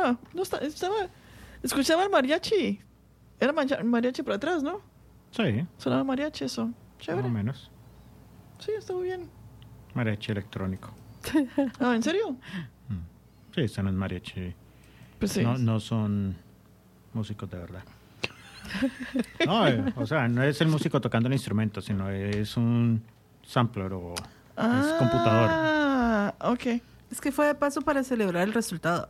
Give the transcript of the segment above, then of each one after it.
no estaba, escuchaba el mariachi. Era mariachi por atrás, ¿no? Sí. Sonaba mariachi, eso. Chévere. Más o menos. Sí, estuvo bien. Mariachi electrónico. ¿En serio? Sí, están en mariachi. Pues sí. No son músicos de verdad. No, o sea, no es el músico tocando el instrumento, sino es un sampler o es computador. Ah, ok. Es que fue de paso para celebrar el resultado.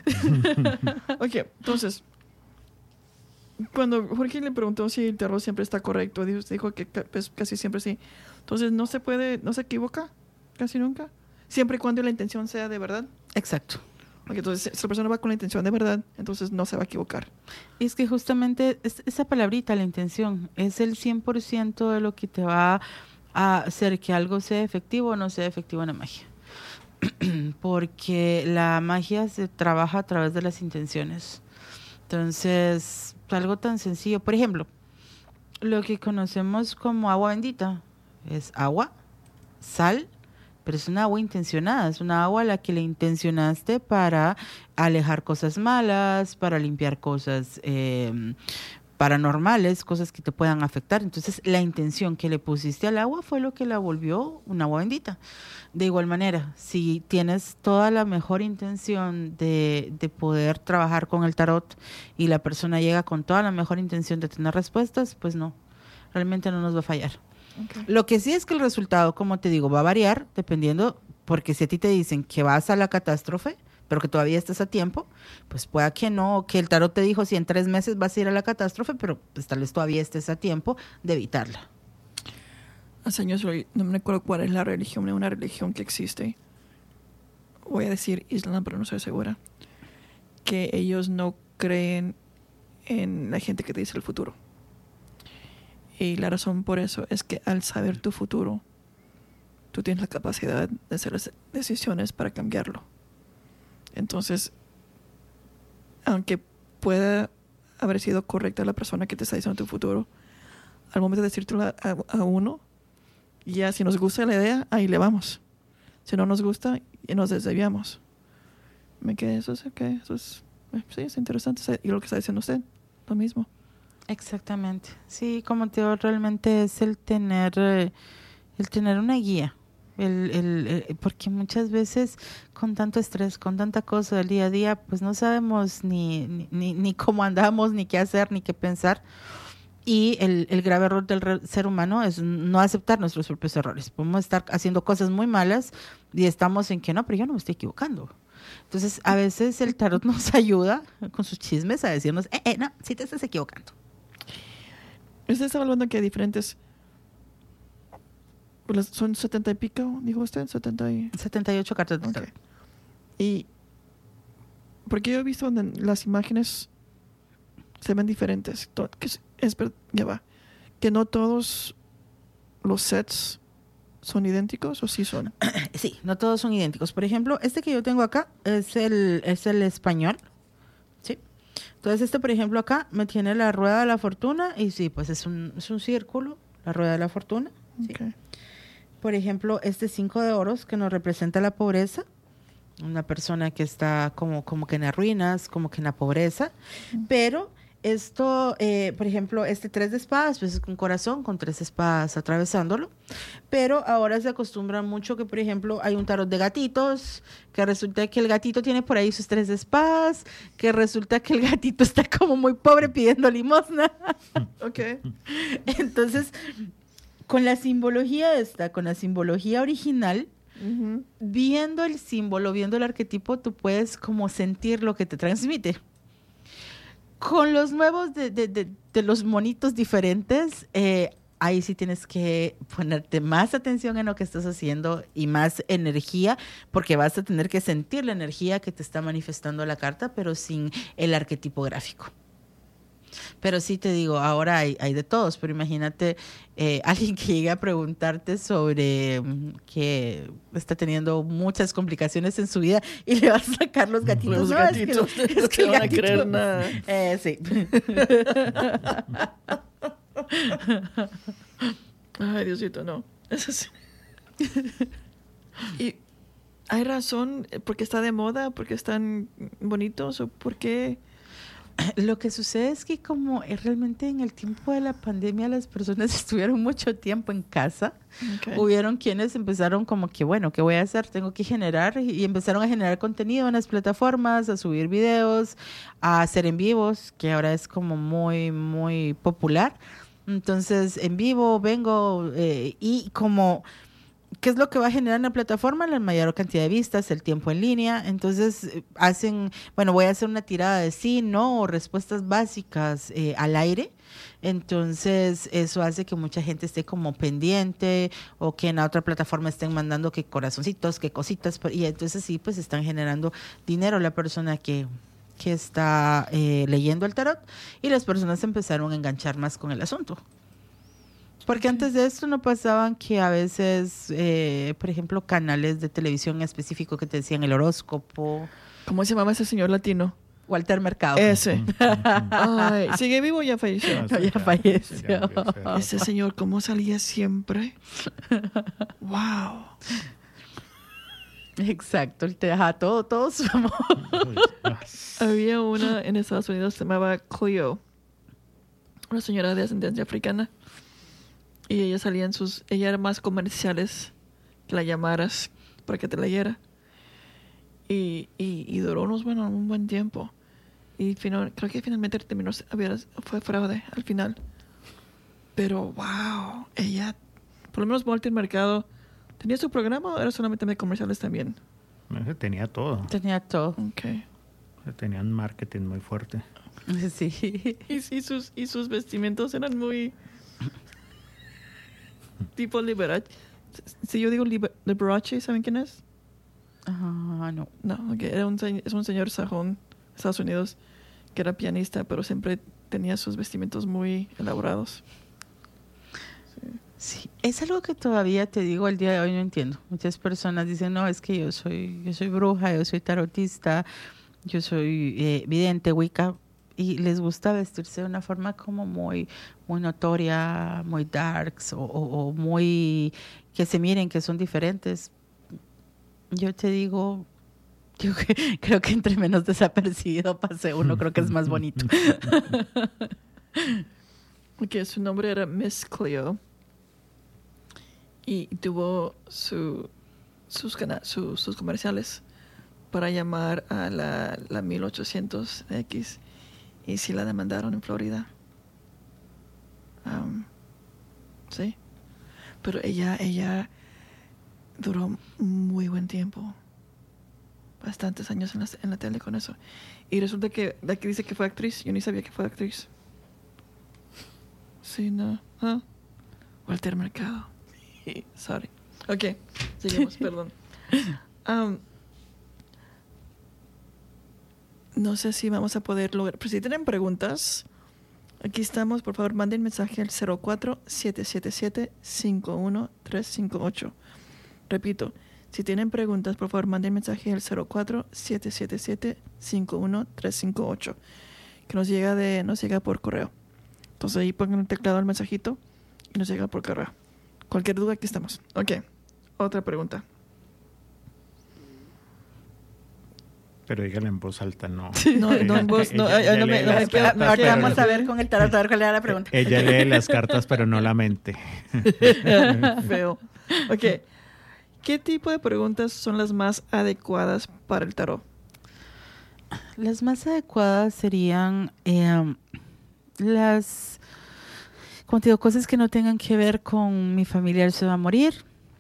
Ok, entonces, cuando Jorge le preguntó si el tarot siempre está correcto, dijo que pues, casi siempre sí. Entonces, no se equivoca casi nunca, siempre y cuando la intención sea de verdad. Exacto. Ok, entonces, si la persona va con la intención de verdad, entonces no se va a equivocar. Y es que justamente esa palabrita, la intención, es el 100% de lo que te va a hacer que algo sea efectivo o no sea efectivo en la magia. Porque la magia se trabaja a través de las intenciones. Entonces, algo tan sencillo. Por ejemplo, lo que conocemos como agua bendita es agua, sal, pero es una agua intencionada, es una agua a la que le intencionaste para alejar cosas malas, para limpiar cosas paranormales, cosas que te puedan afectar. Entonces, la intención que le pusiste al agua fue lo que la volvió un agua bendita. De igual manera, si tienes toda la mejor intención de poder trabajar con el tarot y la persona llega con toda la mejor intención de tener respuestas, pues no, realmente no nos va a fallar. Okay. Lo que sí es que el resultado, como te digo, va a variar dependiendo, porque si a ti te dicen que vas a la catástrofe, pero que todavía estás a tiempo, pues pueda que no, que el tarot te dijo si en 3 meses vas a ir a la catástrofe, pero pues tal vez todavía estés a tiempo de evitarla. Hace años no me acuerdo cuál es la religión, una religión que existe. Voy a decir Islam, pero no estoy segura. Que ellos no creen en la gente que te dice el futuro. Y la razón por eso es que al saber tu futuro, tú tienes la capacidad de hacer las decisiones para cambiarlo. Entonces, aunque pueda haber sido correcta la persona que te está diciendo tu futuro, al momento de decirlo a uno, ya si nos gusta la idea, ahí le vamos. Si no nos gusta, y nos desviamos. Me quedé, eso es sí, es interesante. Y lo que está diciendo usted, lo mismo. Exactamente. Sí, como te digo, realmente es el tener una guía. Porque muchas veces con tanto estrés, con tanta cosa del día a día, pues no sabemos ni cómo andamos, ni qué hacer, ni qué pensar. Y el grave error del ser humano es no aceptar nuestros propios errores. Podemos estar haciendo cosas muy malas y estamos en que no, pero yo no me estoy equivocando. Entonces, a veces el tarot nos ayuda con sus chismes a decirnos, no, sí te estás equivocando. Usted estaba hablando que hay diferentes... ¿Son 70 y pico, dijo usted? 78 cartas de tarot. Okay. Y... porque yo he visto donde las imágenes se ven diferentes. Ya va. Que no todos los sets son idénticos, ¿o sí son? Sí, no todos son idénticos. Por ejemplo, este que yo tengo acá es el español. Sí. Entonces, por ejemplo, acá me tiene la rueda de la fortuna y sí, pues es un círculo, la rueda de la fortuna. Okay. Sí. Por ejemplo, 5 de oros que nos representa la pobreza. Una persona que está como que en las ruinas, como que en la pobreza. Pero esto, por ejemplo, 3 de espadas, pues es un corazón con 3 espadas atravesándolo. Pero ahora se acostumbra mucho que, por ejemplo, hay un tarot de gatitos, que resulta que el gatito tiene por ahí sus 3 de espadas, que resulta que el gatito está como muy pobre pidiendo limosna. Ok. Entonces, con la simbología con la simbología original, uh-huh, viendo el símbolo, viendo el arquetipo, tú puedes como sentir lo que te transmite. Con los nuevos de los monitos diferentes, ahí sí tienes que ponerte más atención en lo que estás haciendo y más energía, porque vas a tener que sentir la energía que te está manifestando la carta, pero sin el arquetipo gráfico. Pero sí te digo, ahora hay de todos, pero imagínate alguien que llegue a preguntarte sobre que está teniendo muchas complicaciones en su vida y le vas a sacar los gatitos. Los gatitos, es que no van a creer nada. Sí. Ay, Diosito, no. Eso sí. Y ¿Hay razón? ¿Porque está de moda? ¿Porque están bonitos? ¿O por qué? Lo que sucede es que como realmente en el tiempo de la pandemia las personas estuvieron mucho tiempo en casa, hubieron quienes empezaron como que, bueno, ¿qué voy a hacer? Tengo que generar, y empezaron a generar contenido en las plataformas, a subir videos, a hacer en vivos, que ahora es como muy, muy popular. Entonces, en vivo vengo y como... ¿Qué es lo que va a generar en la plataforma? La mayor cantidad de vistas, el tiempo en línea. Entonces, voy a hacer una tirada de sí, no, o respuestas básicas al aire. Entonces, eso hace que mucha gente esté como pendiente, o que en la otra plataforma estén mandando que corazoncitos, que cositas. Y entonces sí, pues están generando dinero la persona que está leyendo el tarot, y las personas empezaron a enganchar más con el asunto. Porque antes de esto no pasaban que a veces, por ejemplo, canales de televisión específico que te decían el horóscopo. ¿Cómo se llamaba ese señor latino? Walter Mercado. Ese. Ay, ¿sigue vivo o ya falleció? No, ya falleció. Ese señor, ¿cómo salía siempre? ¡Wow! Exacto, él te deja todo su amor. Había una en Estados Unidos, se llamaba Cleo. Una señora de ascendencia africana. Y ella salía ella era más comerciales, que la llamaras para que te leyera. Y duró un buen tiempo. Y creo que finalmente terminó, fue fraude al final. Pero wow, ella, por lo menos Walter Mercado, ¿tenía su programa o era solamente de comerciales también? Tenía todo. Tenía todo. Okay. Tenían marketing muy fuerte. Sí. Y sus vestimentos eran muy... tipo Liberace. Si yo digo Liberace, ¿saben quién es? No. No, okay. Es un señor sajón de Estados Unidos que era pianista, pero siempre tenía sus vestimentos muy elaborados. Sí, es algo que todavía te digo al día de hoy no entiendo. Muchas personas dicen, no, es que yo soy bruja, yo soy tarotista, yo soy vidente, wicca, y les gusta vestirse de una forma como muy, muy notoria, muy darks, o muy que se miren que son diferentes. Yo te digo, creo que entre menos desapercibido pase uno, creo que es más bonito. Okay, su nombre era Miss Cleo y tuvo sus comerciales para llamar a la 1800X. Y sí la demandaron en Florida. Sí. Pero ella duró muy buen tiempo. Bastantes años en la tele con eso. Y resulta que la que dice que fue actriz, yo ni sabía que fue actriz. Sí, no. Walter Mercado. Sorry. Ok, seguimos, perdón. No sé si vamos a poder lograr. Pero si tienen preguntas, aquí estamos. Por favor, manden mensaje al 04-777-51358. Repito, si tienen preguntas, por favor, manden mensaje al 04-777-51358. Que nos llega por correo. Entonces ahí pongan el teclado al mensajito y nos llega por correo. Cualquier duda, aquí estamos. Ok, otra pregunta. Pero dígale en voz alta, no. No en voz, no. Ahorita vamos a ver con el tarot, a ver cuál era la pregunta. Ella lee las cartas, pero no la mente. Feo. Ok. ¿Qué tipo de preguntas son las más adecuadas para el tarot? Las más adecuadas serían como te digo, cosas que no tengan que ver con mi familiar se va a morir.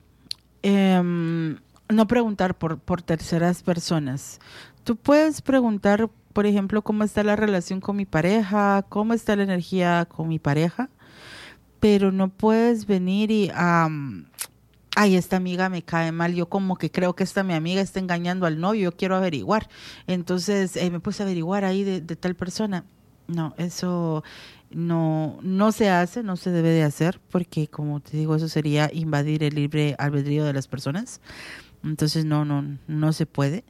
No preguntar por terceras personas. Tú puedes preguntar, por ejemplo, cómo está la relación con mi pareja, cómo está la energía con mi pareja, pero no puedes venir y, ay, esta amiga me cae mal, yo como que creo que mi amiga está engañando al novio, yo quiero averiguar. Entonces me puse a averiguar ahí de tal persona. No, eso no se hace, no se debe de hacer, porque como te digo, eso sería invadir el libre albedrío de las personas. Entonces no se puede.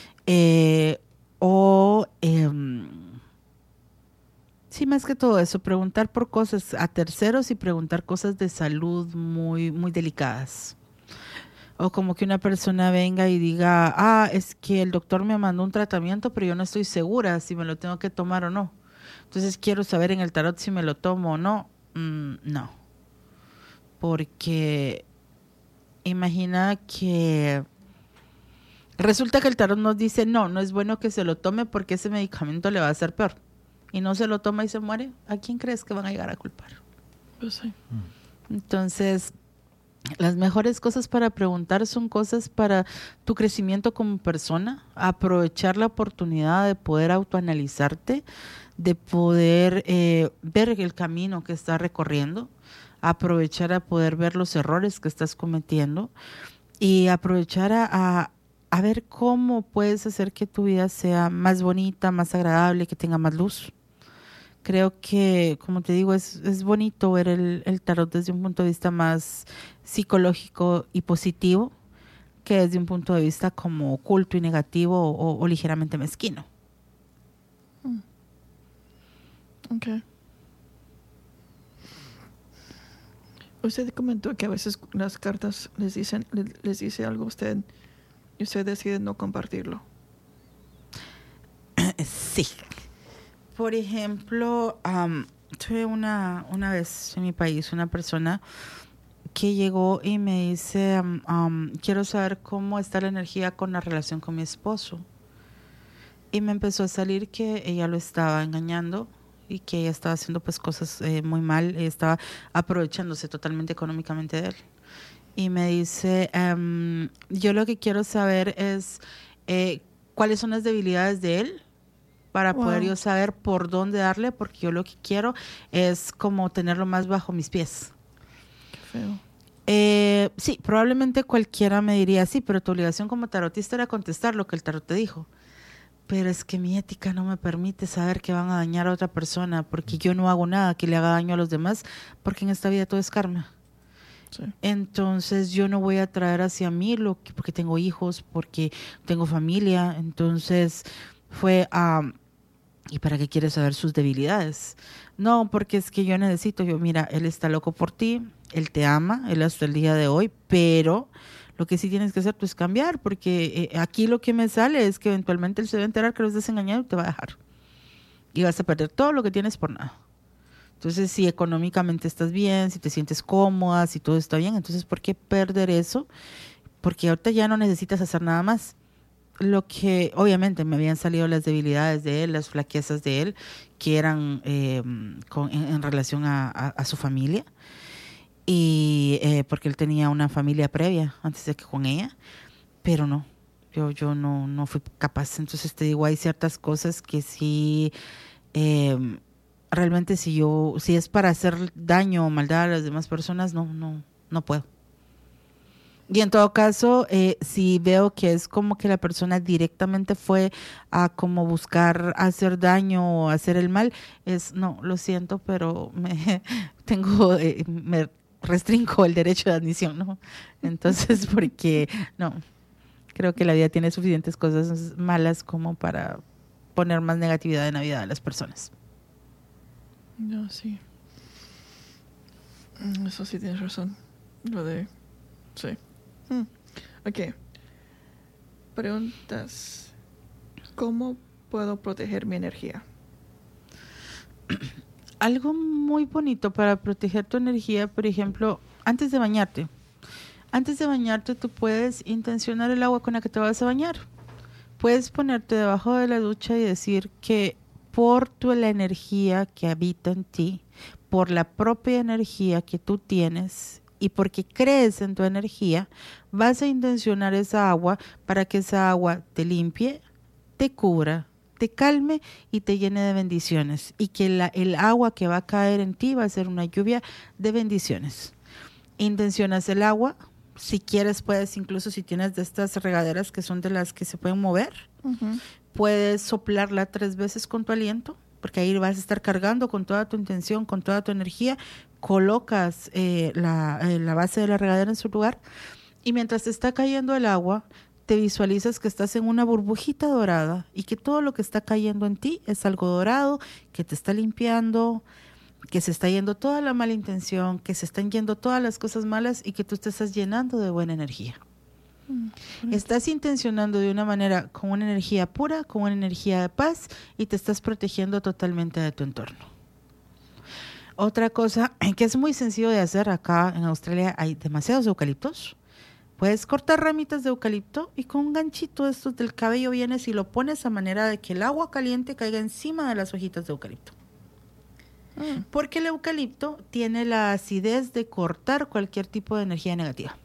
Sí, más que todo eso, preguntar por cosas a terceros y preguntar cosas de salud muy, muy delicadas. O como que una persona venga y diga, es que el doctor me mandó un tratamiento, pero yo no estoy segura si me lo tengo que tomar o no. Entonces quiero saber en el tarot si me lo tomo o no. No. Porque imagina que resulta que el tarot nos dice, no es bueno que se lo tome porque ese medicamento le va a hacer peor. Y no se lo toma y se muere. ¿A quién crees que van a llegar a culpar? Pues sí. Entonces, las mejores cosas para preguntar son cosas para tu crecimiento como persona, aprovechar la oportunidad de poder autoanalizarte, de poder ver el camino que estás recorriendo, aprovechar a poder ver los errores que estás cometiendo y aprovechar a ver cómo puedes hacer que tu vida sea más bonita, más agradable, que tenga más luz. Creo que, como te digo, es bonito ver el tarot desde un punto de vista más psicológico y positivo que desde un punto de vista como oculto y negativo o ligeramente mezquino. Okay. Usted comentó que a veces las cartas les dice algo a usted y usted decide no compartirlo. Sí. Por ejemplo, tuve una vez en mi país una persona que llegó y me dice, quiero saber cómo está la energía con la relación con mi esposo. Y me empezó a salir que ella lo estaba engañando y que ella estaba haciendo pues cosas muy mal, estaba aprovechándose totalmente económicamente de él. Y me dice, yo lo que quiero saber es cuáles son las debilidades de él para poder yo saber por dónde darle, porque yo lo que quiero es como tenerlo más bajo mis pies. Qué feo. Sí, probablemente cualquiera me diría, sí, pero tu obligación como tarotista era contestar lo que el tarot te dijo. Pero es que mi ética no me permite saber que van a dañar a otra persona, porque yo no hago nada que le haga daño a los demás, porque en esta vida todo es karma. Sí. Entonces yo no voy a traer hacia mí porque tengo hijos, porque tengo familia. Entonces fue ¿y para qué quieres saber sus debilidades? No, porque es que yo mira, él está loco por ti, él te ama, él hasta el día de hoy, pero lo que sí tienes que hacer tú es cambiar, porque aquí lo que me sale es que eventualmente él se va a enterar que lo estás engañando y te va a dejar. Y vas a perder todo lo que tienes por nada. Entonces, si económicamente estás bien, si te sientes cómoda, si todo está bien, entonces, ¿por qué perder eso? Porque ahorita ya no necesitas hacer nada más. Lo que, obviamente, me habían salido las debilidades de él, las flaquezas de él, que eran en relación a su familia. Y porque él tenía una familia previa antes de que con ella, pero no, yo no fui capaz. Entonces te digo, hay ciertas cosas que sí, realmente si es para hacer daño o maldad a las demás personas, no puedo. Y en todo caso, si veo que es como que la persona directamente fue a como buscar hacer daño o hacer el mal, no, lo siento, pero me restringo el derecho de admisión, ¿no? Entonces, porque no, creo que la vida tiene suficientes cosas malas como para poner más negatividad en la vida de las personas. No, sí. Eso sí tienes razón. Sí. Ok. Preguntas. ¿Cómo puedo proteger mi energía? Algo muy bonito para proteger tu energía, por ejemplo, antes de bañarte. Antes de bañarte tú puedes intencionar el agua con la que te vas a bañar. Puedes ponerte debajo de la ducha y decir que por la energía que habita en ti, por la propia energía que tú tienes y porque crees en tu energía, vas a intencionar esa agua para que esa agua te limpie, te cubra, te calme y te llene de bendiciones, y que el agua que va a caer en ti va a ser una lluvia de bendiciones. Intencionas el agua, si quieres puedes, incluso si tienes de estas regaderas que son de las que se pueden mover, puedes soplarla 3 veces con tu aliento, porque ahí vas a estar cargando con toda tu intención, con toda tu energía. Colocas la base de la regadera en su lugar y mientras te está cayendo el agua, te visualizas que estás en una burbujita dorada y que todo lo que está cayendo en ti es algo dorado, que te está limpiando, que se está yendo toda la mala intención, que se están yendo todas las cosas malas y que tú te estás llenando de buena energía. Estás intencionando de una manera con una energía pura, con una energía de paz y te estás protegiendo totalmente de tu entorno. Otra cosa que es muy sencillo de hacer, acá en Australia hay demasiados eucaliptos. Puedes cortar ramitas de eucalipto y con un ganchito de estos del cabello vienes y lo pones a manera de que el agua caliente caiga encima de las hojitas de eucalipto. Porque el eucalipto tiene la acidez de cortar cualquier tipo de energía negativa.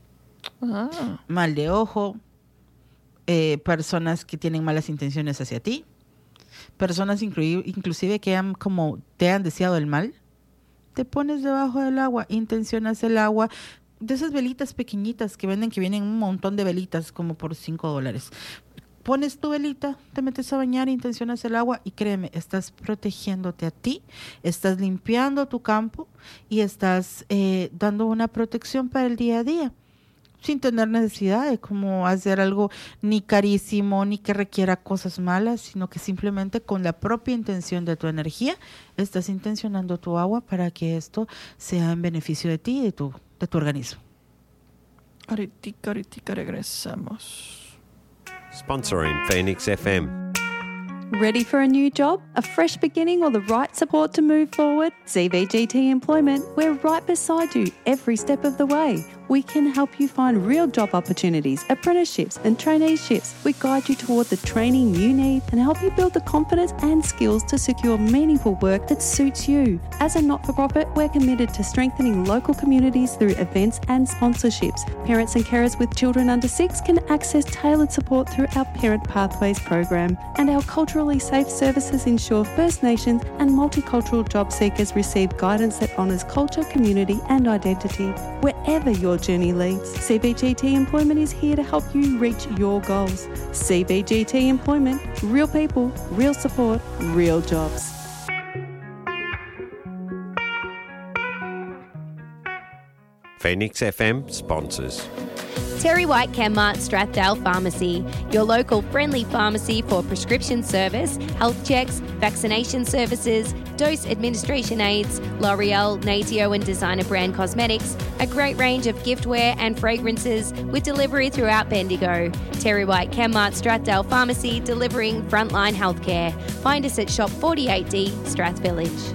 Mal de ojo, personas que tienen malas intenciones hacia ti, personas inclusive que te han deseado el mal. Te pones debajo del agua, intencionas el agua, de esas velitas pequeñitas que vienen un montón de velitas como por $5. Pones tu velita, te metes a bañar, intencionas el agua y créeme, estás protegiéndote a ti, estás limpiando tu campo y estás dando una protección para el día a día, sin tener necesidad de como hacer algo ni carísimo, ni que requiera cosas malas, sino que simplemente con la propia intención de tu energía, estás intencionando tu agua para que esto sea en beneficio de ti y de tu organismo. Ahorita regresamos. Sponsoring Phoenix FM. Ready for a new job, a fresh beginning, or the right support to move forward? CBGT Employment, we're right beside you every step of the way. We can help you find real job opportunities, apprenticeships and traineeships. We guide you toward the training you need and help you build the confidence and skills to secure meaningful work that suits you. As a not-for-profit, we're committed to strengthening local communities through events and sponsorships. Parents and carers with children under 6 can access tailored support through our Parent Pathways program. And our culturally safe services ensure First Nations and multicultural job seekers receive guidance that honours culture, community and identity. Wherever your journey leads, CBGT Employment is here to help you reach your goals. CBGT Employment, real people, real support, real jobs. Phoenix FM sponsors. Terry White Chemmart Strathdale Pharmacy, your local friendly pharmacy for prescription service, health checks, vaccination services, dose administration aids, L'Oreal, Natio and designer brand cosmetics, a great range of giftware and fragrances with delivery throughout Bendigo. Terry White Chemmart Strathdale Pharmacy, delivering frontline healthcare. Find us at Shop 48D, Strath Village.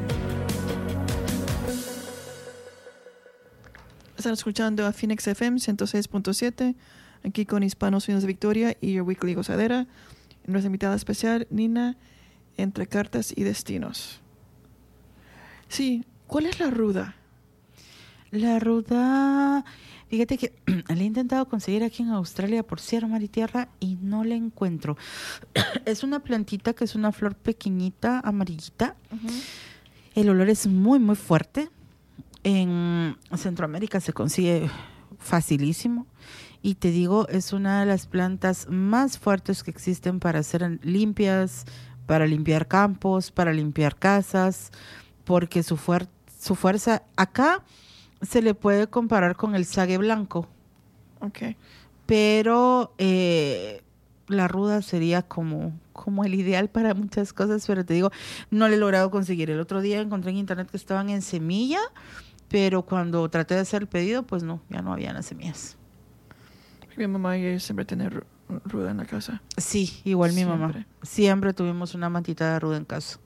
Están escuchando a Phoenix FM 106.7, aquí con Hispanos Unidos de Victoria y Your Weekly Gozadera. Y nuestra invitada especial, Nina, entre cartas y destinos. Sí, ¿cuál es la ruda? La ruda, fíjate que la he intentado conseguir aquí en Australia por cielo, mar y tierra y no la encuentro. Es una plantita que es una flor pequeñita, amarillita. Uh-huh. El olor es muy, muy fuerte. En Centroamérica se consigue facilísimo y te digo, es una de las plantas más fuertes que existen para hacer limpias, para limpiar campos, para limpiar casas, porque su fuerza acá se le puede comparar con el sague blanco. Okay. Pero la ruda sería como el ideal para muchas cosas, pero te digo, no le he logrado conseguir. El otro día encontré en internet que estaban en semilla, pero cuando traté de hacer el pedido, pues no, ya no había las semillas. Mi mamá siempre tiene ruda en la casa. Sí, igual mi mamá. Siempre tuvimos una mantita de ruda en casa.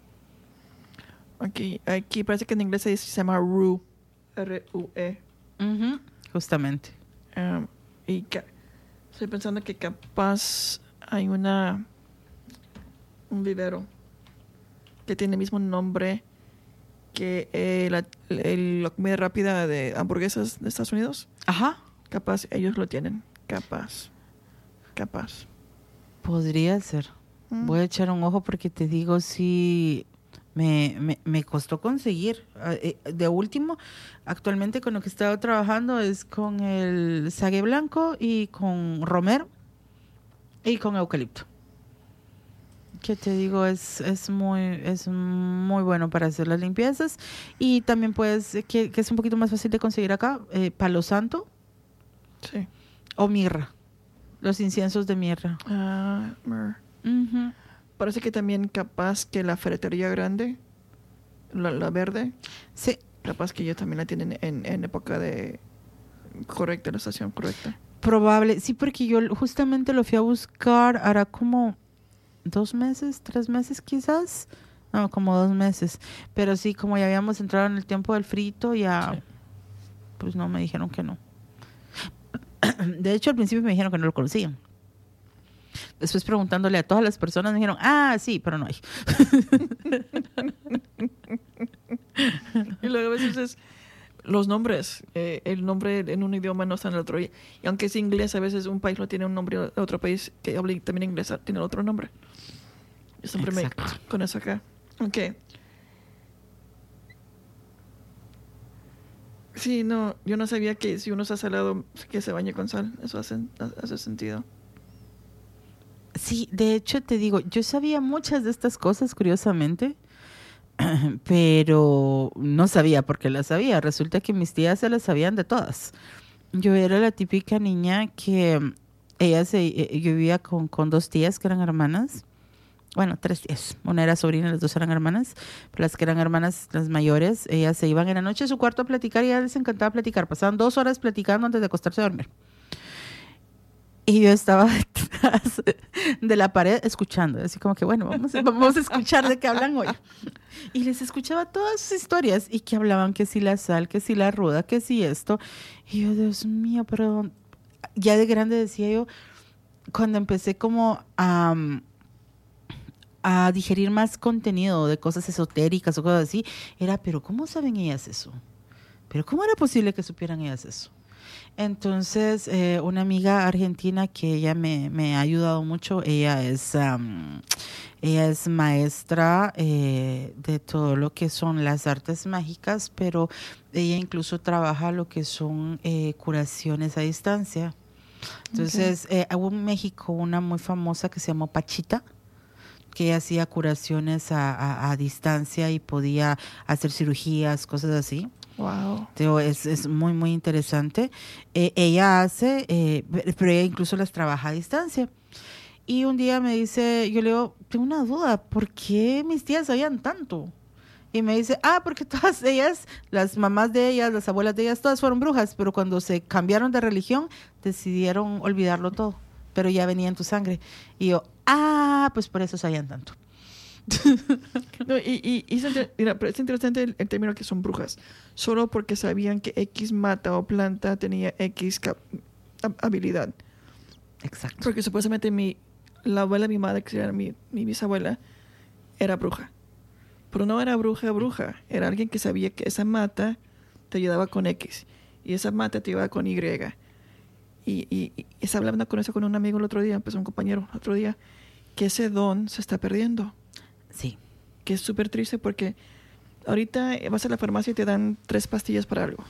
Aquí parece que en inglés se llama rue. R-U-E. Uh-huh, justamente. Estoy pensando que capaz hay un vivero que tiene el mismo nombre que la comida rápida de hamburguesas de Estados Unidos. Ajá. Capaz ellos lo tienen. Capaz. Podría ser. Voy a echar un ojo porque te digo, sí, me costó conseguir. De último, actualmente con lo que he estado trabajando es con el sague blanco y con romero y con eucalipto. Que te digo, es muy bueno para hacer las limpiezas. Y también puedes, que es un poquito más fácil de conseguir acá, palo santo. Sí. O mirra. Los inciensos de mirra. Myrrh. Uh-huh. Parece que también capaz que la ferretería grande, la verde. Sí. Capaz que ellos también la tienen en época correcta, la estación correcta. Probable, sí, porque yo justamente lo fui a buscar, hará como 2 meses, 3 meses quizás, no, como 2 meses, pero sí, como ya habíamos entrado en el tiempo del frito, ya, sí. Pues no, me dijeron que no. De hecho, al principio me dijeron que no lo conocían. Después preguntándole a todas las personas me dijeron, sí, pero no hay. Y luego a veces es los nombres, el nombre en un idioma no está en el otro. Y aunque es inglés, a veces un país no tiene un nombre de otro país que hable también inglés, tiene otro nombre. Yo siempre me con eso acá. Ok. Sí, no, yo no sabía que si uno está salado, que se bañe con sal. Eso hace sentido. Sí, de hecho te digo, yo sabía muchas de estas cosas, curiosamente, pero no sabía por qué las sabía. Resulta que mis tías se las sabían de todas. Yo era la típica niña que yo vivía con 2 tías que eran hermanas. Bueno, 3 tías. Una era sobrina, las 2 eran hermanas. Pero las que eran hermanas, las mayores, ellas se iban en la noche a su cuarto a platicar y a ellas les encantaba platicar. Pasaban 2 horas platicando antes de acostarse a dormir. Y yo estaba detrás de la pared escuchando, así como que, bueno, vamos a escuchar de qué hablan hoy. Y les escuchaba todas sus historias y que hablaban que si la sal, que si la ruda, que si esto. Y yo, Dios mío, pero ya de grande decía yo, cuando empecé como a digerir más contenido de cosas esotéricas o cosas así, era, pero ¿cómo saben ellas eso? ¿Pero cómo era posible que supieran ellas eso? Entonces, una amiga argentina que ella me ha ayudado mucho, ella es maestra de todo lo que son las artes mágicas, pero ella incluso trabaja lo que son curaciones a distancia. Entonces, hubo en México una muy famosa que se llamó Pachita, que hacía curaciones a distancia y podía hacer cirugías, cosas así. Wow. Es muy, muy interesante. Ella hace, pero ella incluso las trabaja a distancia. Y un día me dice, yo le digo, tengo una duda, ¿por qué mis tías sabían tanto? Y me dice, porque todas ellas, las mamás de ellas, las abuelas de ellas, todas fueron brujas, pero cuando se cambiaron de religión, decidieron olvidarlo todo, pero ya venía en tu sangre. Y yo, pues por eso sabían tanto. No, mira, pero es interesante el término que son brujas, solo porque sabían que X mata o planta tenía X habilidad. Exacto. Porque supuestamente la abuela de mi madre, que era mi bisabuela, era bruja. Pero no era bruja. Era alguien que sabía que esa mata te ayudaba con X y esa mata te ayudaba con Y. Y estaba hablando con eso con un amigo el otro día, un compañero el otro día, que ese don se está perdiendo. Sí. Que es súper triste porque ahorita vas a la farmacia y te dan 3 pastillas para algo.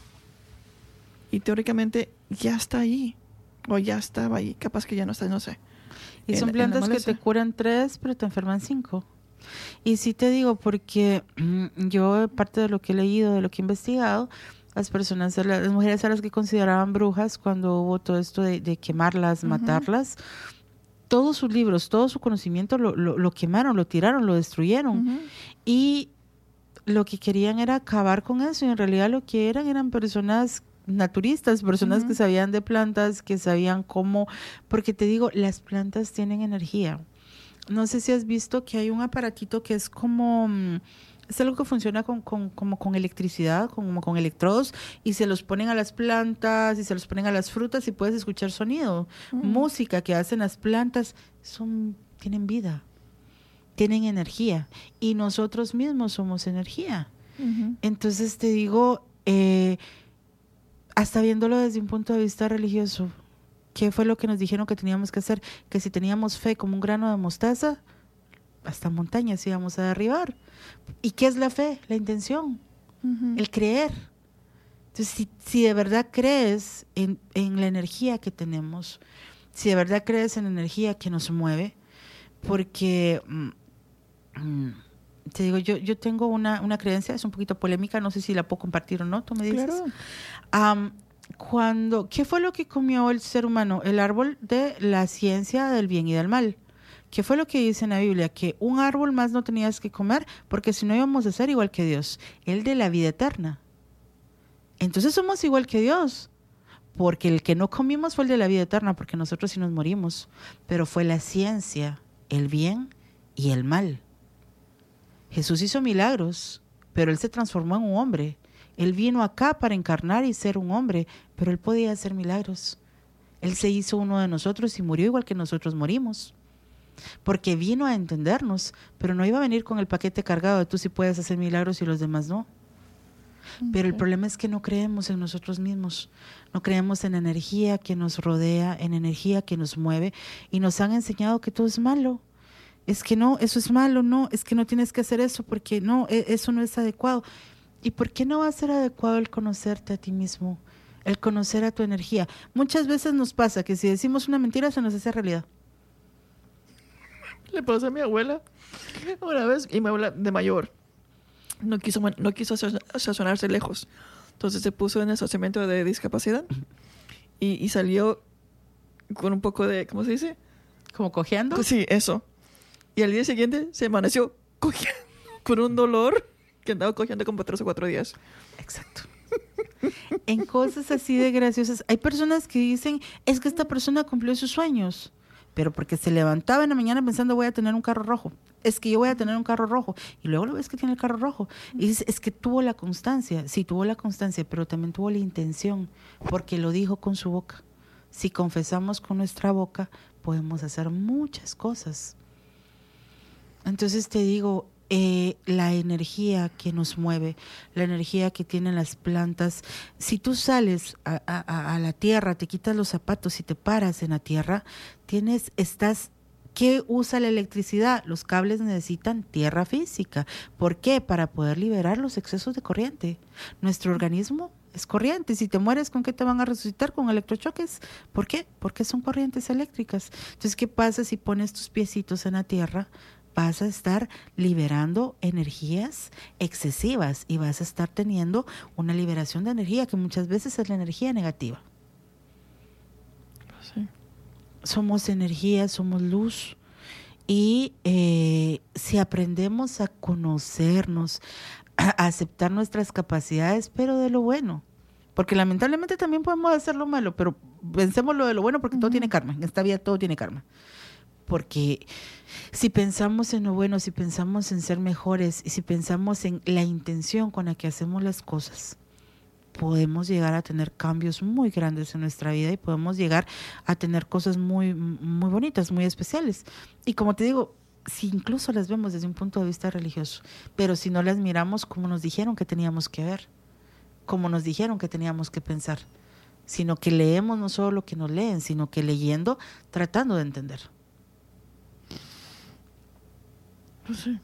Y teóricamente ya está ahí. O ya estaba ahí. Capaz que ya no está, no sé. Y son plantas que te curan 3, pero te enferman 5. Y sí te digo, porque yo, parte de lo que he leído, de lo que he investigado, las mujeres a las que consideraban brujas cuando hubo todo esto de quemarlas, matarlas, todos sus libros, todo su conocimiento lo quemaron, lo tiraron, lo destruyeron. Y lo que querían era acabar con eso. Y en realidad lo que eran personas naturistas, personas que sabían de plantas, que sabían cómo... Porque te digo, las plantas tienen energía. No sé si has visto que hay un aparatito que es como... Es algo que funciona como con electricidad, como con electrodos, y se los ponen a las plantas y se los ponen a las frutas y puedes escuchar sonido. Música que hacen las plantas, tienen vida, tienen energía, y nosotros mismos somos energía. Entonces te digo, hasta viéndolo desde un punto de vista religioso, ¿qué fue lo que nos dijeron que teníamos que hacer? Que si teníamos fe como un grano de mostaza, hasta montañas íbamos a derribar. ¿Y qué es la fe? La intención, el creer. Entonces, si de verdad crees en la energía que tenemos, si de verdad crees en la energía que nos mueve, porque te digo, yo tengo una creencia, es un poquito polémica, no sé si la puedo compartir o no, tú me dices. Claro. ¿Qué fue lo que comió el ser humano? El árbol de la ciencia del bien y del mal. ¿Qué fue lo que dice en la Biblia? Que un árbol más no tenías que comer, porque si no íbamos a ser igual que Dios. El de la vida eterna. Entonces somos igual que Dios, porque el que no comimos fue el de la vida eterna, porque nosotros sí nos morimos, pero fue la ciencia, el bien y el mal. Jesús hizo milagros, pero Él se transformó en un hombre. Él vino acá para encarnar y ser un hombre, pero Él podía hacer milagros. Él se hizo uno de nosotros y murió igual que nosotros morimos. Porque vino a entendernos, pero no iba a venir con el paquete cargado de tú sí puedes hacer milagros y los demás no. Pero el problema es que no creemos en nosotros mismos, no creemos en la energía que nos rodea, en energía que nos mueve, y nos han enseñado que todo es malo. Es que no, eso es malo, no, es que no tienes que hacer eso porque no, eso no es adecuado. ¿Y por qué no va a ser adecuado el conocerte a ti mismo, el conocer a tu energía? Muchas veces nos pasa que si decimos una mentira se nos hace realidad. Le pasó a mi abuela una vez, y mi abuela de mayor no quiso estacionarse lejos. Entonces se puso en el estacionamiento de discapacidad y salió con un poco de, ¿cómo se dice? ¿Como cojeando? Sí, eso. Y al día siguiente se amaneció cojeando, con un dolor que andaba cojeando como 3 o 4 días. Exacto. En cosas así de graciosas. Hay personas que dicen, es que esta persona cumplió sus sueños, pero porque se levantaba en la mañana pensando voy a tener un carro rojo. Es que yo voy a tener un carro rojo. Y luego lo ves que tiene el carro rojo. Y dices, es que tuvo la constancia. Sí, tuvo la constancia, pero también tuvo la intención, porque lo dijo con su boca. Si confesamos con nuestra boca, podemos hacer muchas cosas. Entonces te digo, la energía que nos mueve, la energía que tienen las plantas, si tú sales a la tierra, te quitas los zapatos y te paras en la tierra, ¿qué usa la electricidad? Los cables necesitan tierra física. ¿Por qué? Para poder liberar los excesos de corriente. Nuestro organismo es corriente. Si te mueres, ¿con qué te van a resucitar? Con electrochoques. ¿Por qué? Porque son corrientes eléctricas. Entonces, ¿qué pasa si pones tus piecitos en la tierra? Vas a estar liberando energías excesivas y vas a estar teniendo una liberación de energía que muchas veces es la energía negativa. Sí. Somos energía, somos luz, y si aprendemos a conocernos, a aceptar nuestras capacidades, pero de lo bueno, porque lamentablemente también podemos hacer lo malo, pero pensemos lo de lo bueno, porque todo tiene karma, en esta vida todo tiene karma. Porque si pensamos en lo bueno, si pensamos en ser mejores y si pensamos en la intención con la que hacemos las cosas, podemos llegar a tener cambios muy grandes en nuestra vida y podemos llegar a tener cosas muy, muy bonitas, muy especiales. Y como te digo, si incluso las vemos desde un punto de vista religioso, pero si no las miramos como nos dijeron que teníamos que ver, como nos dijeron que teníamos que pensar, sino que leemos no solo lo que nos leen, sino que leyendo, tratando de entender. Pues sí.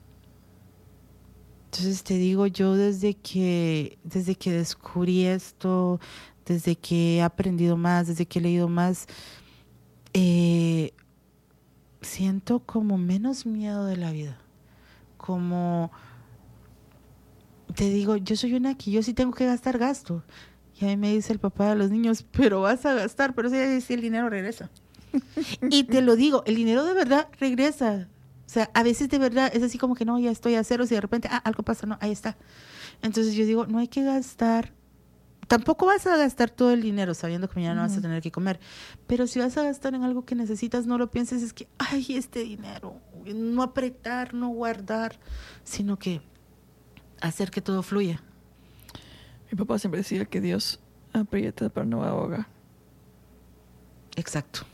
Entonces te digo, yo desde que descubrí esto, desde que he aprendido más, desde que he leído más, siento como menos miedo de la vida. Como te digo, yo soy una que yo sí tengo que gastar, gasto. Y a mí me dice el papá de los niños, pero vas a gastar, pero si el dinero regresa. Y te lo digo, el dinero de verdad regresa. O sea, a veces de verdad es así como que no, ya estoy a ceros y de repente, algo pasa, no, ahí está. Entonces yo digo, no hay que gastar. Tampoco vas a gastar todo el dinero sabiendo que mañana no vas a tener que comer. Pero si vas a gastar en algo que necesitas, no lo pienses, es que, ay, este dinero. No apretar, no guardar, sino que hacer que todo fluya. Mi papá siempre decía que Dios aprieta pero no ahoga. Exacto.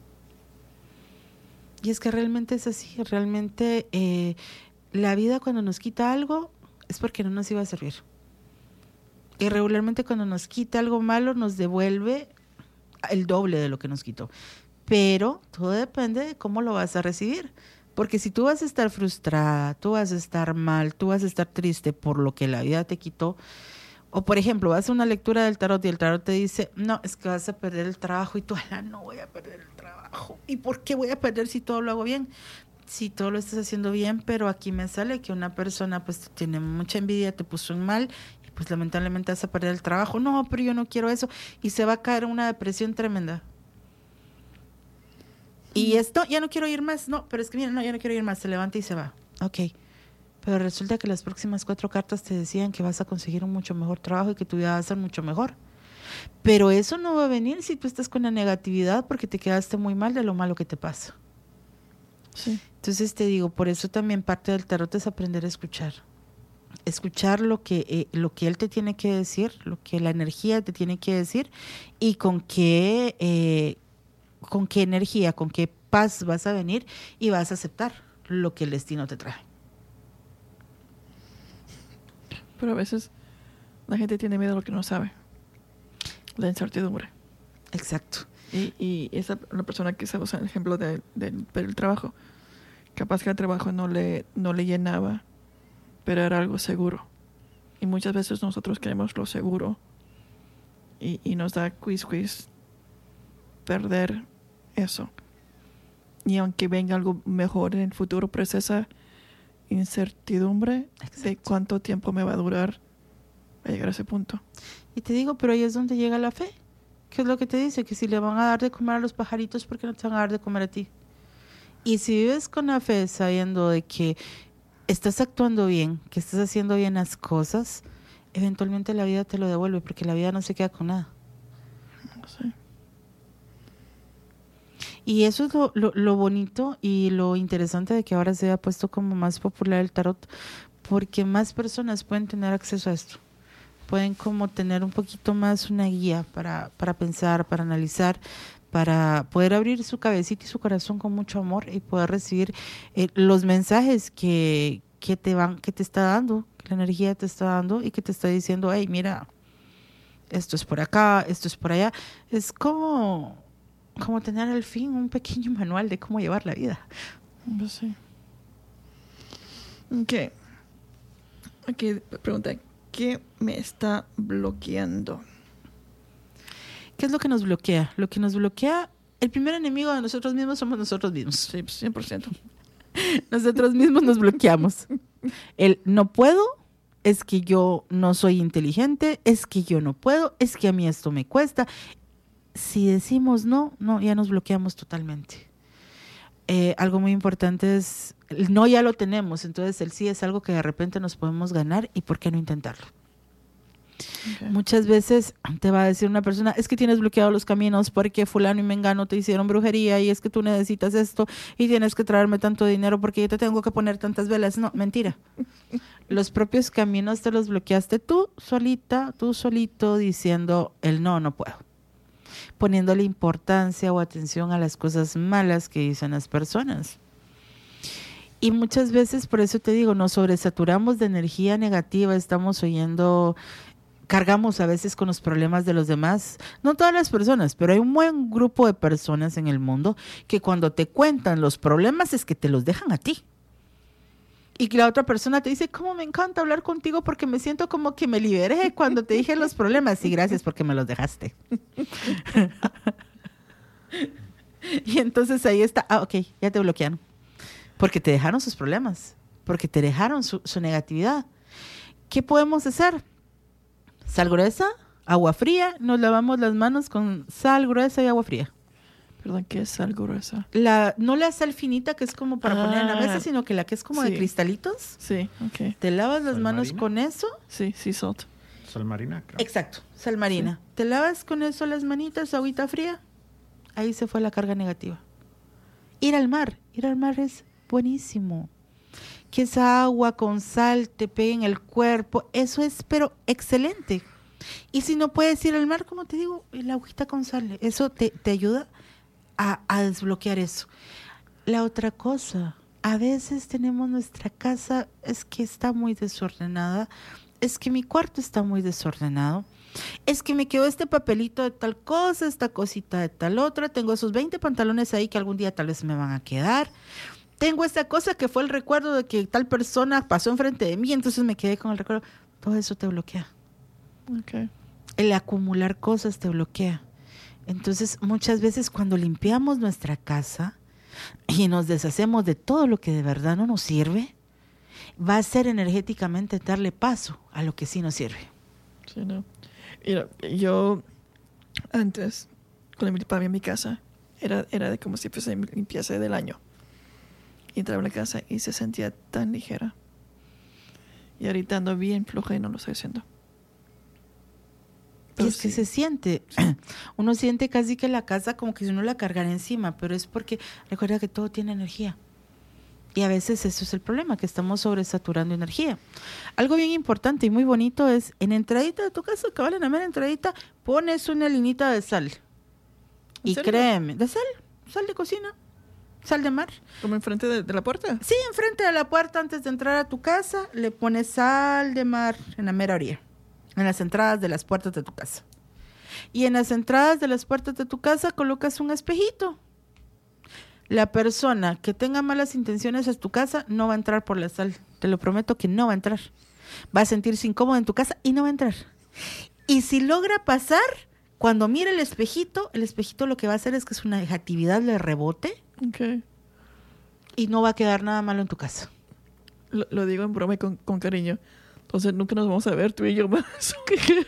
Y es que realmente es así, realmente la vida cuando nos quita algo es porque no nos iba a servir. Y regularmente cuando nos quita algo malo nos devuelve el doble de lo que nos quitó. Pero todo depende de cómo lo vas a recibir. Porque si tú vas a estar frustrada, tú vas a estar mal, tú vas a estar triste por lo que la vida te quitó, o por ejemplo, vas a una lectura del tarot y el tarot te dice, no, es que vas a perder el trabajo, y tú, no voy a perder el trabajo. ¿Y por qué voy a perder si todo lo hago bien? Si todo lo estás haciendo bien, pero aquí me sale que una persona pues tiene mucha envidia, te puso en mal, y pues lamentablemente vas a perder el trabajo. No, pero yo no quiero eso. Y se va a caer en una depresión tremenda. Y esto, ya no quiero ir más. No, pero es que mira, no, ya no quiero ir más. Se levanta y se va. Ok. Pero resulta que las próximas 4 cartas te decían que vas a conseguir un mucho mejor trabajo y que tu vida va a ser mucho mejor. Pero eso no va a venir si tú estás con la negatividad porque te quedaste muy mal de lo malo que te pasa. Sí. Entonces te digo, por eso también parte del tarot es aprender a escuchar. Escuchar lo que él te tiene que decir, lo que la energía te tiene que decir y con qué energía, con qué paz vas a venir y vas a aceptar lo que el destino te trae. Pero a veces la gente tiene miedo a lo que no sabe. La incertidumbre. Exacto. Y esa la persona que se usa el ejemplo del trabajo. Capaz que el trabajo no le llenaba, pero era algo seguro. Y muchas veces nosotros queremos lo seguro. Y nos da quiz perder eso. Y aunque venga algo mejor en el futuro, pero es esa incertidumbre de cuánto tiempo me va a durar a llegar a ese punto. Y te digo, pero ahí es donde llega la fe. ¿Qué es lo que te dice? Que si le van a dar de comer a los pajaritos, ¿por qué no te van a dar de comer a ti? Y si vives con la fe sabiendo de que estás actuando bien, que estás haciendo bien las cosas, eventualmente la vida te lo devuelve, porque la vida no se queda con nada. Sí. Y eso es lo bonito y lo interesante de que ahora se haya puesto como más popular el tarot, porque más personas pueden tener acceso a esto. Pueden como tener un poquito más una guía para pensar, para analizar, para poder abrir su cabecita y su corazón con mucho amor y poder recibir los mensajes que te está dando, que la energía te está dando y que te está diciendo, hey, mira, esto es por acá, esto es por allá. Es como tener al fin un pequeño manual de cómo llevar la vida. Pues sí. Ok, pregunta, ¿qué me está bloqueando? ¿Qué es lo que nos bloquea? Lo que nos bloquea, el primer enemigo de nosotros mismos somos nosotros mismos. Sí, 100%. Nosotros mismos nos bloqueamos. El no puedo, es que yo no soy inteligente, es que yo no puedo, es que a mí esto me cuesta. Si decimos no, ya nos bloqueamos totalmente. Algo muy importante es, el no ya lo tenemos, entonces el sí es algo que de repente nos podemos ganar y ¿por qué no intentarlo? Okay. Muchas veces te va a decir una persona, es que tienes bloqueados los caminos porque fulano y mengano te hicieron brujería y es que tú necesitas esto y tienes que traerme tanto dinero porque yo te tengo que poner tantas velas. No, mentira. Los propios caminos te los bloqueaste tú solita, tú solito, diciendo el no puedo. Poniéndole importancia o atención a las cosas malas que dicen las personas. Y muchas veces, por eso te digo, nos sobresaturamos de energía negativa, estamos oyendo, cargamos a veces con los problemas de los demás. No todas las personas, pero hay un buen grupo de personas en el mundo que cuando te cuentan los problemas es que te los dejan a ti. Y que la otra persona te dice, cómo me encanta hablar contigo porque me siento como que me liberé cuando te dije los problemas. Y gracias porque me los dejaste. Y entonces ahí está, ok, ya te bloquearon. Porque te dejaron sus problemas, porque te dejaron su negatividad. ¿Qué podemos hacer? Sal gruesa, agua fría, nos lavamos las manos con sal gruesa y agua fría. Perdón, ¿qué es sal gruesa? No la sal finita que es como para poner en la mesa, sino que la que es como de cristalitos. Sí, ok. Te lavas las manos marina? con eso. Sí, salt. Sal marina, creo. Exacto, sal marina. Sí. Te lavas con eso las manitas, agüita fría. Ahí se fue la carga negativa. Ir al mar es buenísimo. Que esa agua con sal te pegue en el cuerpo, eso es pero excelente. Y si no puedes ir al mar, como te digo, el agüita con sal, eso te ayuda a desbloquear eso. La otra cosa, a veces tenemos nuestra casa, es que está muy desordenada, es que mi cuarto está muy desordenado, es que me quedó este papelito de tal cosa, esta cosita de tal otra, tengo esos 20 pantalones ahí que algún día tal vez me van a quedar, tengo esta cosa que fue el recuerdo de que tal persona pasó enfrente de mí, entonces me quedé con el recuerdo. Todo eso te bloquea. Okay. El acumular cosas te bloquea. Entonces, muchas veces cuando limpiamos nuestra casa y nos deshacemos de todo lo que de verdad no nos sirve, va a ser energéticamente darle paso a lo que sí nos sirve. Sí, no. Mira, yo antes, cuando limpiaba en mi casa, era de como si fuese limpieza del año. Y entraba en la casa y se sentía tan ligera. Y ahorita ando bien floja y no lo estoy haciendo. Y es que se siente, uno siente casi que la casa como que si uno la cargara encima, pero es porque recuerda que todo tiene energía. Y a veces eso es el problema, que estamos sobresaturando energía. Algo bien importante y muy bonito es, en la entradita de tu casa, cabal, en la mera entradita, pones una linita de sal. Y serio? créeme, de sal de cocina, sal de mar. ¿Como enfrente de la puerta? Sí, enfrente de la puerta, antes de entrar a tu casa, le pones sal de mar en la mera orilla, en las entradas de las puertas de tu casa. Y en las entradas de las puertas de tu casa colocas un espejito. La persona que tenga malas intenciones en tu casa no va a entrar por la sal. Te lo prometo que no va a entrar. Va a sentirse incómodo en tu casa y no va a entrar. Y si logra pasar, cuando mire el espejito lo que va a hacer es que es una negatividad de rebote Okay. y no va a quedar nada malo en tu casa. Lo digo en broma y con cariño. Entonces nunca nos vamos a ver tú y yo más.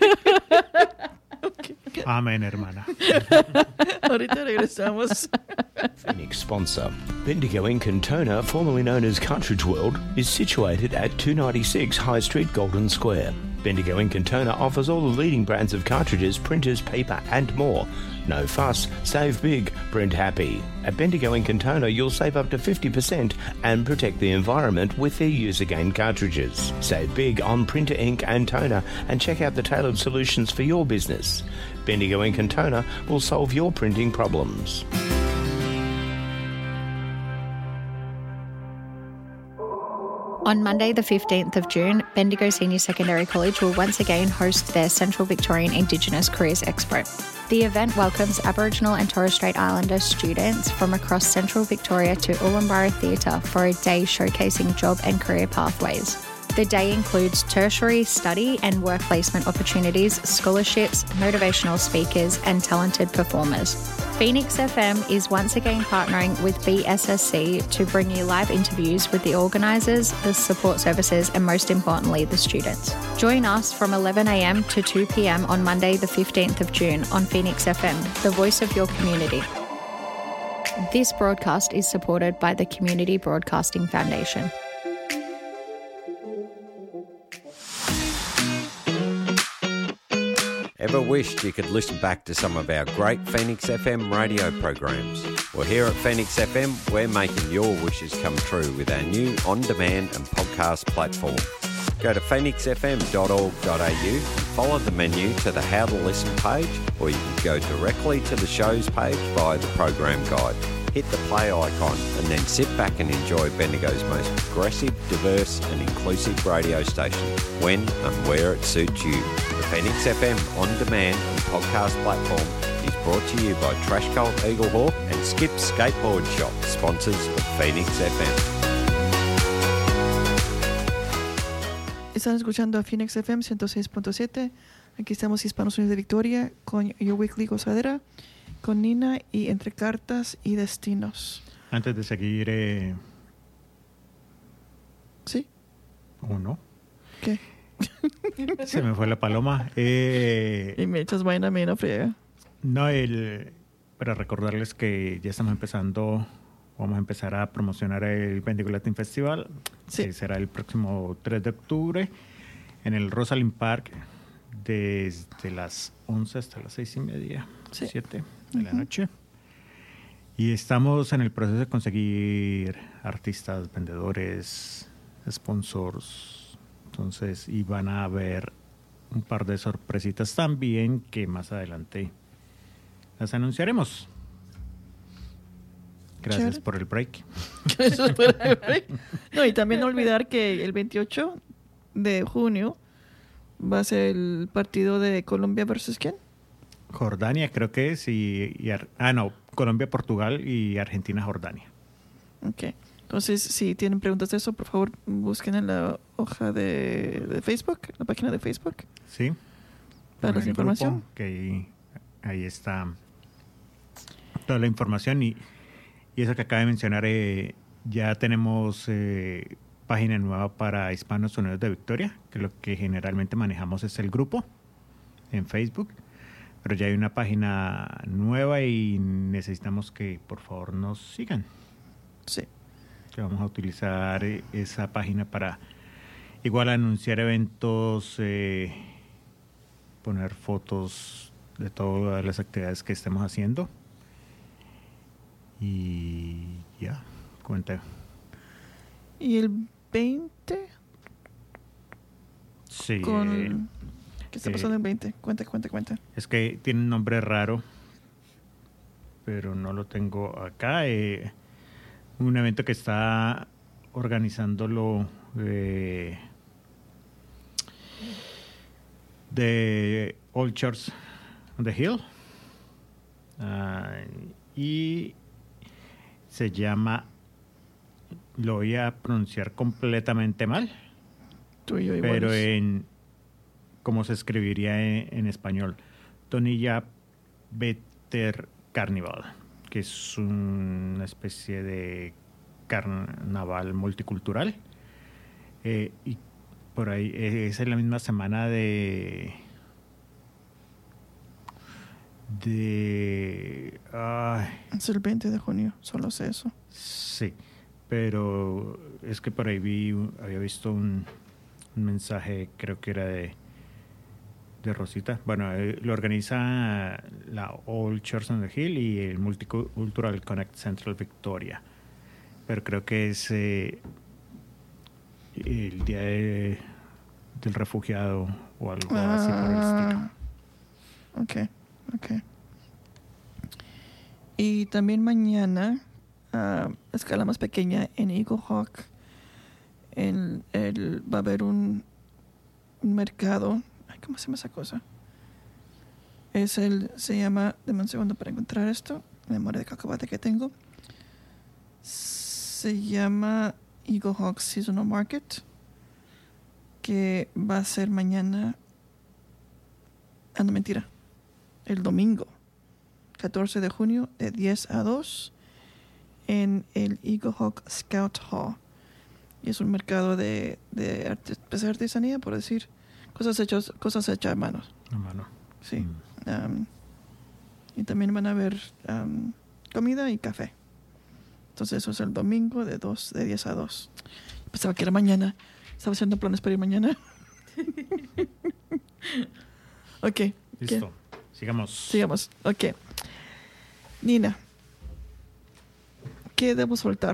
Okay. Amén, hermana. Ahorita regresamos. Phoenix sponsor. Bendigo Ink and Toner, formerly known as Cartridge World, is situated at 296 High Street, Golden Square. Bendigo Ink and Toner offers all the leading brands of cartridges, printers, paper and more. No fuss, save big, print happy. At Bendigo Ink and Toner, you'll save up to 50% and protect the environment with their use-again cartridges. Save big on printer ink and toner and check out the tailored solutions for your business. Bendigo Ink and Toner will solve your printing problems. On Monday, the 15th of June, Bendigo Senior Secondary College will once again host their Central Victorian Indigenous Careers Expo. The event welcomes Aboriginal and Torres Strait Islander students from across Central Victoria to Ulambara Theatre for a day showcasing job and career pathways. The day includes tertiary study and work placement opportunities, scholarships, motivational speakers, and talented performers. Phoenix FM is once again partnering with BSSC to bring you live interviews with the organisers, the support services, and most importantly, the students. Join us from 11 a.m. to 2 p.m. on Monday, the 15th of June on Phoenix FM, the voice of your community. This broadcast is supported by the Community Broadcasting Foundation. Ever wished you could listen back to some of our great Phoenix FM radio programs? Well, here at Phoenix FM, we're making your wishes come true with our new on-demand and podcast platform. Go to phoenixfm.org.au and follow the menu to the How to Listen page, or you can go directly to the shows page via the program guide. Hit the play icon and then sit back and enjoy Bendigo's most progressive, diverse and inclusive radio station when and where it suits you. The Phoenix FM on-demand and podcast platform is brought to you by Trash Cult Eaglehawk and Skip Skateboard Shop, sponsors of Phoenix FM. Están escuchando a Phoenix FM 106.7. Aquí estamos Hispanos Unidos de Victoria con Your Weekly Gozadera, con Nina y Entre Cartas y Destinos. Antes de seguir... ¿Sí? ¿O no? ¿Qué? Se me fue la paloma. Y me echas vaina, me no friega. No, para recordarles que ya estamos empezando, vamos a empezar a promocionar el Bendigo Latin Festival, Sí. que será el próximo 3 de octubre en el Rosalind Park desde las 11 hasta las 6:30, Sí. 7 de la noche. Y estamos en el proceso de conseguir artistas, vendedores, sponsors. Entonces, y van a haber un par de sorpresitas también que más adelante las anunciaremos. Gracias Chévere. por el break. No, y también no olvidar que el 28 de junio va a ser el partido de Colombia versus ¿quién? Jordania creo que es Colombia, Portugal y Argentina, Jordania. Ok. Entonces, si tienen preguntas de eso, por favor, busquen en la hoja de Facebook, la página de Facebook. Sí. Para En la el información. grupo, que ahí está toda la información y eso que acaba de mencionar, ya tenemos página nueva para Hispanos Unidos de Victoria, que lo que generalmente manejamos es el grupo en Facebook, pero ya hay una página nueva y necesitamos que por favor nos sigan. Sí. Que vamos a utilizar esa página para igual anunciar eventos poner fotos de todas las actividades que estemos haciendo. Y ya, cuenta. ¿Y el 20? Sí. ¿Qué está pasando el 20? Cuenta. Es que tiene un nombre raro, pero no lo tengo acá. Un evento que está organizándolo de Old Church on the Hill. Y se llama, lo voy a pronunciar completamente mal, Tú y yo pero iguales. ¿cómo se escribiría en español? Tonilla Better Carnival, que es una especie de carnaval multicultural. Y por ahí es en la misma semana de Es el 20 de junio, solo sé eso. sí, pero es que por ahí había visto un mensaje, creo que era de Rosita. Bueno, lo organiza la Old Church on the Hill y el Multicultural Connect Central Victoria, pero creo que es el día del refugiado o algo así por el estilo. Ok. Y también mañana, a escala más pequeña, en Eagle Hawk, va a haber un mercado. Ay, ¿cómo se llama esa cosa? Se llama, dame un segundo para encontrar esto, memoria de cacahuate que tengo. Se llama Eagle Hawk Seasonal Market, que va a ser mañana. No, mentira. El domingo, 14 de junio, de 10 a 2, en el Eagle Hawk Scout Hall. Y es un mercado de artesanía, por decir. Cosas hechas a manos. A mano. Sí. Y también van a haber comida y café. Entonces eso es el domingo de 10 a 2. Pensaba que era mañana. Estaba haciendo planes para ir mañana. Ok. Listo. Sigamos. Ok. Nina, ¿qué debo soltar?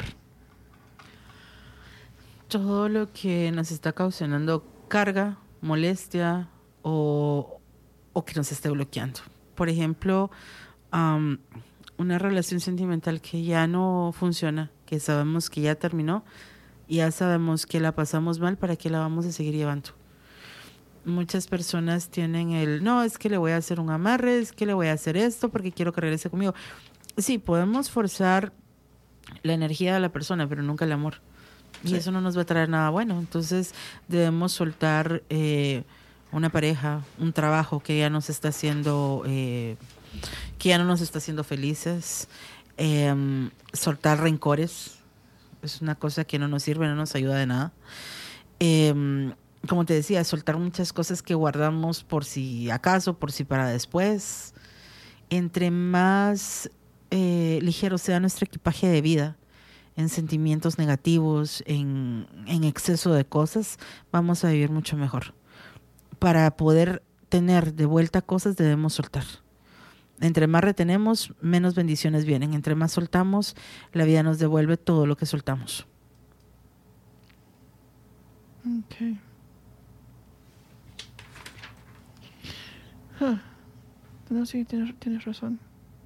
Todo lo que nos está causando carga, molestia o que nos esté bloqueando. Por ejemplo, una relación sentimental que ya no funciona, que sabemos que ya terminó, ya sabemos que la pasamos mal, ¿para qué la vamos a seguir llevando? Muchas personas tienen no, es que le voy a hacer un amarre, es que le voy a hacer esto porque quiero que regrese conmigo. Sí, podemos forzar la energía de la persona, pero nunca el amor. Y eso no nos va a traer nada bueno. Entonces debemos soltar una pareja, un trabajo que ya nos está haciendo, que ya no nos está haciendo felices. Soltar rencores es una cosa que no nos sirve, no nos ayuda de nada. Como te decía, soltar muchas cosas que guardamos por si acaso, por si para después. Entre más ligero sea nuestro equipaje de vida, en sentimientos negativos, en exceso de cosas, vamos a vivir mucho mejor. Para poder tener de vuelta cosas, debemos soltar. Entre más retenemos, menos bendiciones vienen. Entre más soltamos, la vida nos devuelve todo lo que soltamos. Ok. No, sí, tienes razón.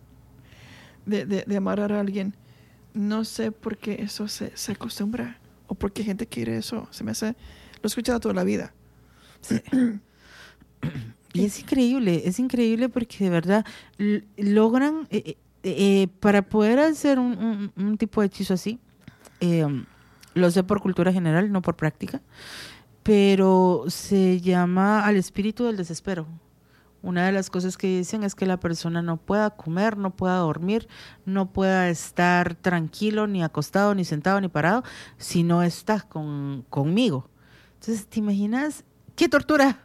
De amarrar a alguien. No sé por qué eso se acostumbra o por qué gente quiere eso. Se me hace... Lo he escuchado toda la vida. Sí. Y es increíble porque de verdad logran, para poder hacer un tipo de hechizo así, lo sé por cultura general, no por práctica, pero se llama al espíritu del desespero. Una de las cosas que dicen es que la persona no pueda comer, no pueda dormir, no pueda estar tranquilo, ni acostado, ni sentado, ni parado, si no está conmigo. Entonces, ¿te imaginas? ¡Qué tortura!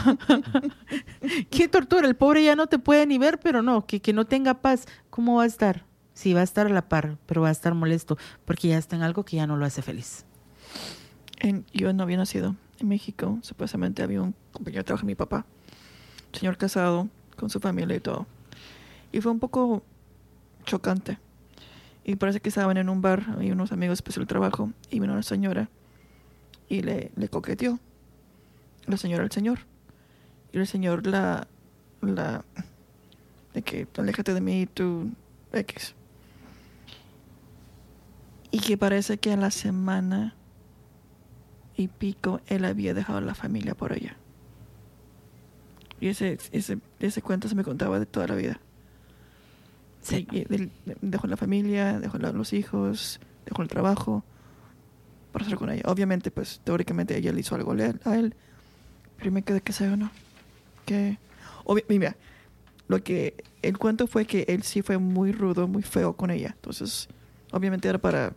¡Qué tortura! El pobre ya no te puede ni ver, pero no, que no tenga paz. ¿Cómo va a estar? Sí, va a estar a la par, pero va a estar molesto, porque ya está en algo que ya no lo hace feliz. Yo no había nacido en México. Supuestamente había un compañero de trabajo de mi papá señor casado, con su familia y todo. Y fue un poco chocante. Y parece que estaban en un bar, y unos amigos después del trabajo, y vino una señora y le coqueteó. La señora al señor. Y el señor de que aléjate de mí, tú X. Y que parece que a la semana y pico él había dejado a la familia por ella. Y ese cuento se me contaba de toda la vida. Sí. Y él dejó la familia, dejó los hijos, dejó el trabajo para estar con ella. Obviamente, pues, teóricamente ella le hizo algo a él. Pero me quedé que sé o no. Mira, el cuento fue que él sí fue muy rudo, muy feo con ella. Entonces, obviamente era para,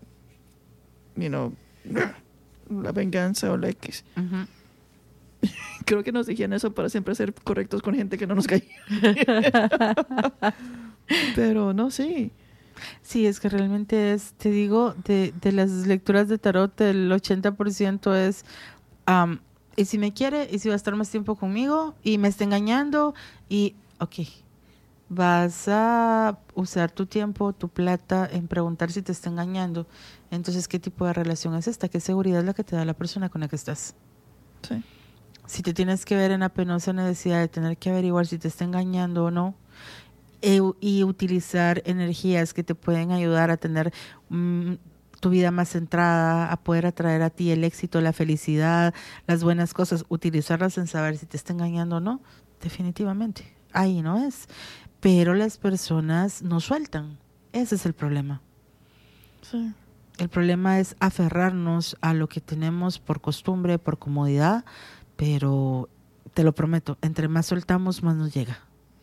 la venganza o la X. Uh-huh. Creo que nos dijeron eso para siempre ser correctos con gente que no nos caía. Pero no, sí. Sí, es que realmente te digo, de las lecturas de tarot, el 80% es, y si me quiere, y si va a estar más tiempo conmigo, y me está engañando, y, ok, vas a usar tu tiempo, tu plata, en preguntar si te está engañando. Entonces, ¿qué tipo de relación es esta? ¿Qué seguridad es la que te da la persona con la que estás? Sí. Si te tienes que ver en la penosa necesidad de tener que averiguar si te está engañando o no, y utilizar energías que te pueden ayudar a tener tu vida más centrada, a poder atraer a ti el éxito, la felicidad, las buenas cosas, utilizarlas en saber si te está engañando o no, definitivamente, ahí no es. Pero las personas no sueltan, ese es el problema. Sí. El problema es aferrarnos a lo que tenemos por costumbre, por comodidad, pero te lo prometo, entre más soltamos, más nos llega.